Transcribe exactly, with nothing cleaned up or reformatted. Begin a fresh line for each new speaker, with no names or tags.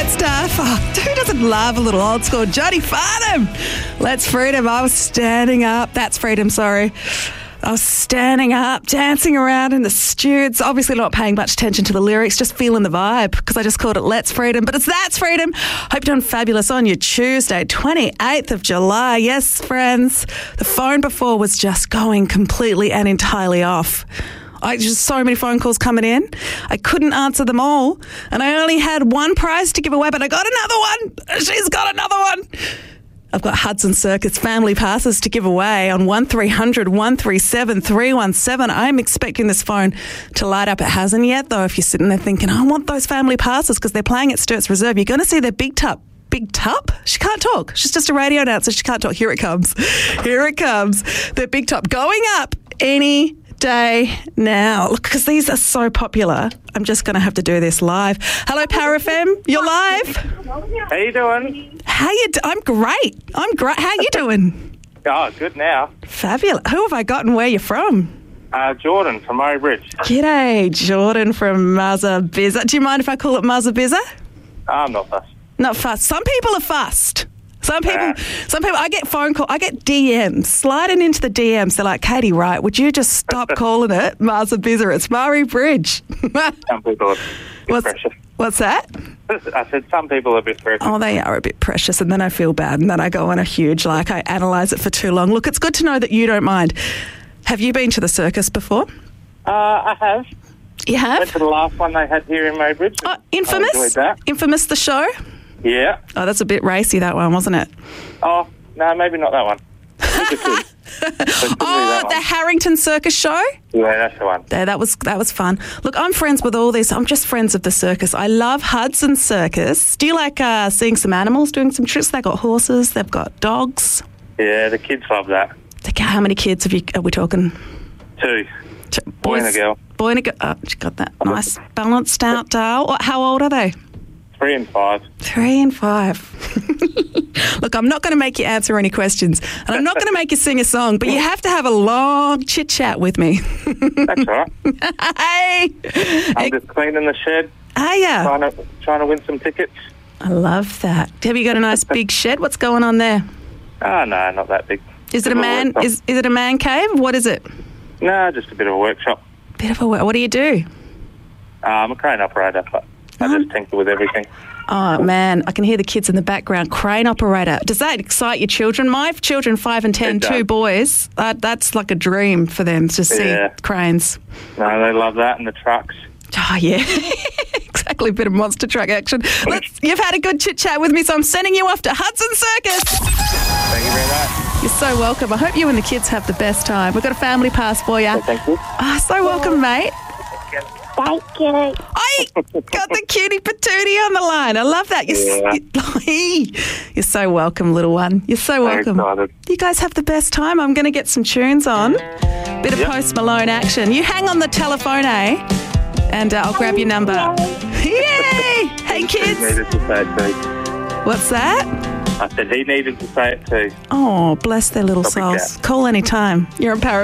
great stuff. Oh, who doesn't love a little old school Johnny Farnham? Let's Freedom. I was standing up. That's Freedom, sorry. I was standing up, dancing around in the studs, obviously not paying much attention to the lyrics, just feeling the vibe because I just called it Let's Freedom. But it's That's Freedom. Hope you're doing fabulous on your Tuesday, twenty-eighth of July. Yes, friends, the phone before was just going completely and entirely off. I just so many phone calls coming in. I couldn't answer them all. And I only had one prize to give away, but I got another one. She's got another one. I've got Hudson Circus family passes to give away on one three hundred, one three seven, three one seven. I'm expecting this phone to light up. It hasn't yet, though. If you're sitting there thinking, I want those family passes because they're playing at Sturts Reserve, you're going to see their big tup. Big Tup? She can't talk. She's just a radio announcer. She can't talk. Here it comes. Here it comes. The Big Tup going up any day now. Look, because these are so popular, I'm just going to have to do this live. Hello, Power F M. You're live.
How you doing?
How you? Do- I'm great. I'm great. How you doing?
Oh, good now.
Fabulous. Who have I got and where you from?
Uh, Jordan from Murray Bridge.
G'day, Jordan from Muzza Bizza. Do you mind if I call it Muzza Bizza?
I'm not fussed.
Not fussed. Some people are fussed. Some people,
Uh.
some people. I get phone call. I get D Ms sliding into the D Ms. They're like, Katie, right? Would you just stop calling it Muzza Bizza? It's Murray Bridge.
Some people are a bit
what's,
precious.
what's that?
I said some people are a bit precious.
Oh, they are a bit precious, and then I feel bad, and then I go on a huge, like, I analyse it for too long. Look, it's good to know that you don't mind. Have you been to the circus before?
Uh, I have.
You have?
Went to the last one they had here in Murray Bridge.
Oh, Infamous?
I enjoyed that.
Infamous, the show?
Yeah.
Oh, that's a bit racy, that one, wasn't it?
Oh, no, maybe not that one. I think it could. But it could be
Oh,
that
the
one.
Harrington Circus show?
Yeah, that's the one.
There, that was that was fun. Look, I'm friends with all these. I'm just friends of the circus. I love Hudson Circus. Do you like uh, seeing some animals, doing some tricks? They've got horses. They've got dogs.
Yeah, the kids love that.
Okay, how many kids have you? Are we talking?
Two.
T-
Boy and a girl.
Boy and a girl. Oh, she got that nice balanced out doll. What- How old are they?
Three and five.
Three and five. Look, I'm not going to make you answer any questions, and I'm not going to make you sing a song, but you have to have a long chit chat with me.
That's all right.
Hey,
I'm just cleaning the shed,
are ya?
trying to, trying to win some tickets.
I love that. Have you got a nice big shed? What's going on there?
Oh, no, not that big.
Is it a
Bit of
man?
workshop.
Is is it a man cave? What is it?
No, just a bit of a workshop.
Bit of a. What do you do?
Uh, I'm a crane operator, but I just tinker with everything.
Oh man, I can hear the kids in the background. Crane operator. Does that excite your children? My children, five and ten,
It does.
two boys. That that's like a dream for them to see
Yeah.
cranes.
No, they love that and the trucks.
Oh yeah, exactly. A bit of monster truck action. Let's. You've had a good chit chat with me, so I'm sending you off to Hudson Circus.
Thank you very much.
You're so welcome. I hope you and the kids have the best time. We've got a family pass for you.
Thank you.
Oh, so welcome, mate.
Thank you.
I got the cutie patootie on the line. I love that. You're,
Yeah.
you're so welcome, little one. You're so
Very
welcome.
excited.
You guys have the best time. I'm going to get some tunes on. Bit of
Yep.
Post Malone action. You hang on the telephone, eh? And uh, I'll grab your number. Yay! Hey,
He
kids.
needed to say it too.
What's that?
I said he needed to say it too.
Oh, bless their little
Probably
souls. Call anytime. You're on Power